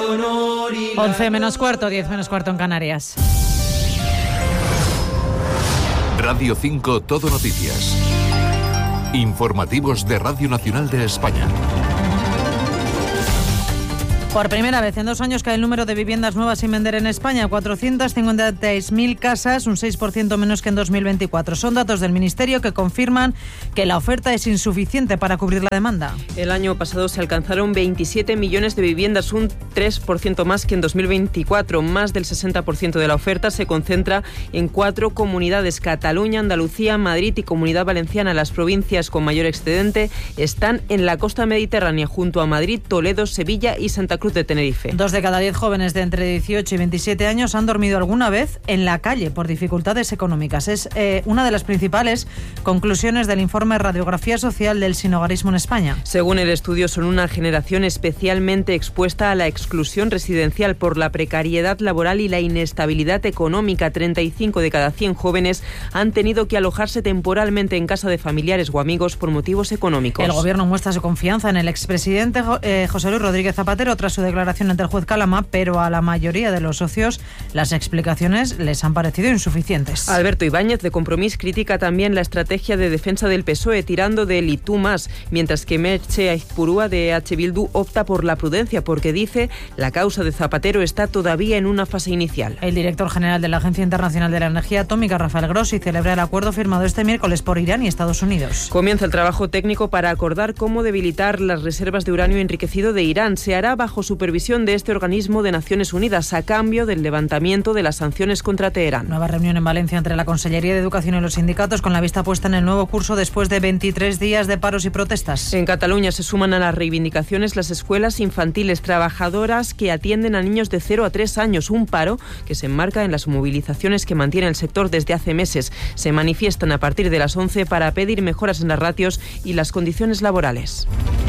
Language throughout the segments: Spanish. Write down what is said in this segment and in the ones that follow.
honor y 11 menos cuarto, 10 menos cuarto en Canarias. Radio 5 Todo Noticias. Informativos de Radio Nacional de España. Por primera vez en 2 años cae el número de viviendas nuevas sin vender en España, 456.000 casas, un 6% menos que en 2024. Son datos del Ministerio que confirman que la oferta es insuficiente para cubrir la demanda. El año pasado se alcanzaron 27 millones de viviendas, un 3% más que en 2024. Más del 60% de la oferta se concentra en 4 comunidades: Cataluña, Andalucía, Madrid y Comunidad Valenciana. Las provincias con mayor excedente están en la costa mediterránea, junto a Madrid, Toledo, Sevilla y Santa Cruz de Tenerife. 2 de cada 10 jóvenes de entre 18 y 27 años han dormido alguna vez en la calle por dificultades económicas. Es una de las principales conclusiones del informe Radiografía Social del Sinhogarismo en España. Según el estudio, son una generación especialmente expuesta a la exclusión residencial por la precariedad laboral y la inestabilidad económica. 35 de cada 100 jóvenes han tenido que alojarse temporalmente en casa de familiares o amigos por motivos económicos. El Gobierno muestra su confianza en el expresidente José Luis Rodríguez Zapatero tras su declaración ante el juez Calama, pero a la mayoría de los socios las explicaciones les han parecido insuficientes. Alberto Ibáñez, de Compromís, critica también la estrategia de defensa del PSOE, tirando del y tú más, mientras que Merche Aizpurúa, de H. Bildu, opta por la prudencia porque dice la causa de Zapatero está todavía en una fase inicial. El director general de la Agencia Internacional de la Energía Atómica, Rafael Grossi, celebra el acuerdo firmado este miércoles por Irán y Estados Unidos. Comienza el trabajo técnico para acordar cómo debilitar las reservas de uranio enriquecido de Irán. Se hará bajo supervisión de este organismo de Naciones Unidas a cambio del levantamiento de las sanciones contra Teherán. Nueva reunión en Valencia entre la Consellería de Educación y los sindicatos con la vista puesta en el nuevo curso después de 23 días de paros y protestas. En Cataluña se suman a las reivindicaciones las escuelas infantiles trabajadoras que atienden a niños de 0 a 3 años, un paro que se enmarca en las movilizaciones que mantiene el sector desde hace meses. Se manifiestan a partir de las 11 para pedir mejoras en las ratios y las condiciones laborales.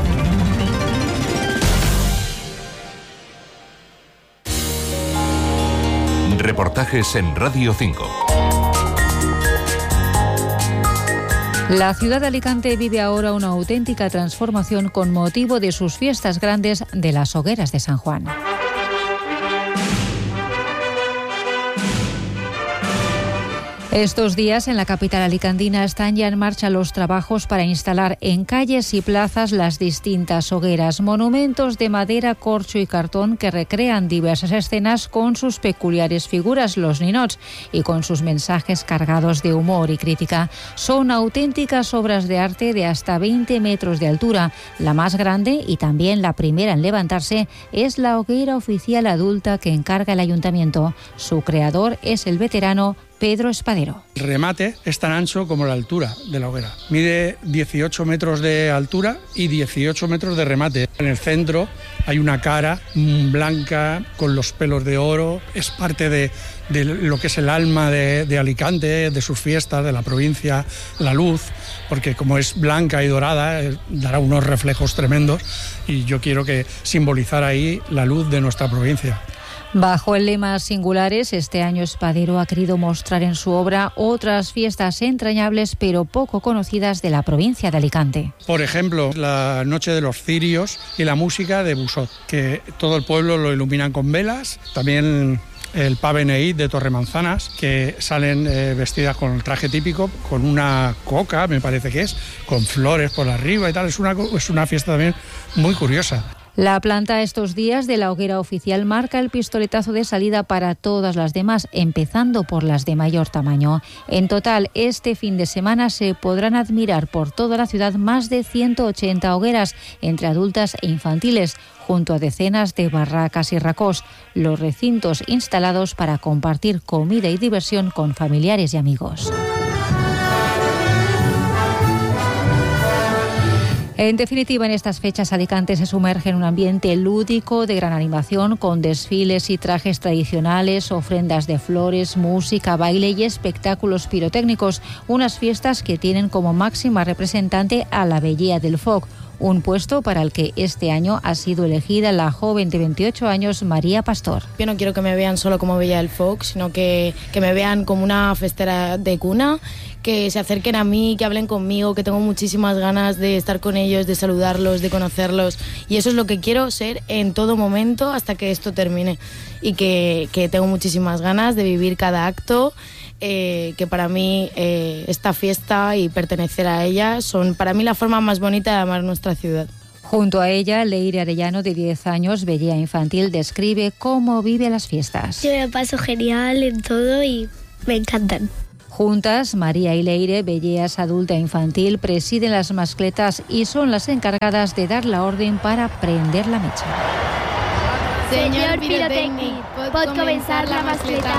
Reportajes en Radio 5. La ciudad de Alicante vive ahora una auténtica transformación con motivo de sus fiestas grandes de las Hogueras de San Juan. Estos días en la capital alicantina están ya en marcha los trabajos para instalar en calles y plazas las distintas hogueras, monumentos de madera, corcho y cartón que recrean diversas escenas con sus peculiares figuras, los ninots, y con sus mensajes cargados de humor y crítica. Son auténticas obras de arte de hasta 20 metros de altura. La más grande y también la primera en levantarse es la hoguera oficial adulta que encarga el ayuntamiento. Su creador es el veterano Pedro Espadero. El remate es tan ancho como la altura de la hoguera. Mide 18 metros de altura y 18 metros de remate. En el centro hay una cara blanca con los pelos de oro. Es parte de lo que es el alma de Alicante, de sus fiestas, de la provincia, la luz, porque como es blanca y dorada, dará unos reflejos tremendos y yo quiero que simbolizar ahí la luz de nuestra provincia. Bajo el lema Singulares, este año Espadero ha querido mostrar en su obra otras fiestas entrañables pero poco conocidas de la provincia de Alicante. Por ejemplo, la Noche de los Cirios y la música de Busot, que todo el pueblo lo iluminan con velas. También el Pave Neit de Torremanzanas, que salen vestidas con el traje típico, con una coca, me parece que es, con flores por arriba y tal. Es una fiesta también muy curiosa. La planta estos días de la hoguera oficial marca el pistoletazo de salida para todas las demás, empezando por las de mayor tamaño. En total, este fin de semana se podrán admirar por toda la ciudad más de 180 hogueras, entre adultas e infantiles, junto a decenas de barracas y racós, los recintos instalados para compartir comida y diversión con familiares y amigos. En definitiva, en estas fechas Alicante se sumerge en un ambiente lúdico de gran animación con desfiles y trajes tradicionales, ofrendas de flores, música, baile y espectáculos pirotécnicos. Unas fiestas que tienen como máxima representante a la Bellea del Foc, un puesto para el que este año ha sido elegida la joven de 28 años María Pastor. Yo no quiero que me vean solo como Bella del Foc, sino que me vean como una festera de cuna, que se acerquen a mí, que hablen conmigo, que tengo muchísimas ganas de estar con ellos, de saludarlos, de conocerlos, y eso es lo que quiero ser en todo momento hasta que esto termine, y que tengo muchísimas ganas de vivir cada acto, que para mí esta fiesta y pertenecer a ella son para mí la forma más bonita de amar nuestra ciudad. Junto a ella, Leire Arellano, de 10 años, Bellea Infantil, describe cómo vive las fiestas. Yo me paso genial en todo y me encantan. Juntas, María y Leire, Belleas adulta e infantil, presiden las mascletas y son las encargadas de dar la orden para prender la mecha. Señor Pirotecnic, pot començar la mascleta.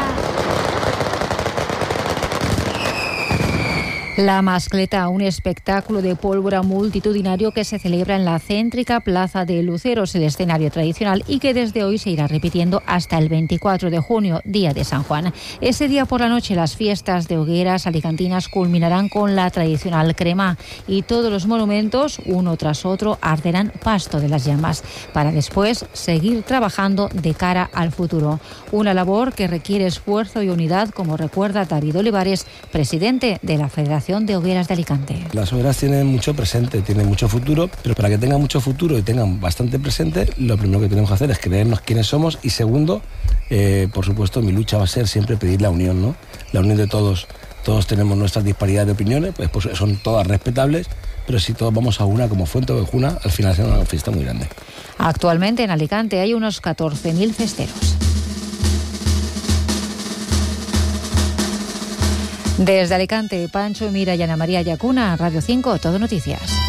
La mascleta, un espectáculo de pólvora multitudinario que se celebra en la céntrica Plaza de Luceros, el escenario tradicional, y que desde hoy se irá repitiendo hasta el 24 de junio, día de San Juan. Ese día por la noche las fiestas de hogueras alicantinas culminarán con la tradicional crema y todos los monumentos, uno tras otro, arderán pasto de las llamas, para después seguir trabajando de cara al futuro. Una labor que requiere esfuerzo y unidad, como recuerda David Olivares, presidente de la Federación de Hogueras de Alicante. Las hogueras tienen mucho presente, tienen mucho futuro, pero para que tengan mucho futuro y tengan bastante presente, lo primero que tenemos que hacer es creernos quiénes somos, y segundo, por supuesto, mi lucha va a ser siempre pedir la unión, ¿no? La unión de todos. Todos tenemos nuestras disparidades de opiniones, pues son todas respetables, pero si todos vamos a una como Fuente Ovejuna, al final será una fiesta muy grande. Actualmente en Alicante hay unos 14.000 festeros. Desde Alicante, Pancho Mira y Ana María Yacuna, Radio 5, Todo Noticias.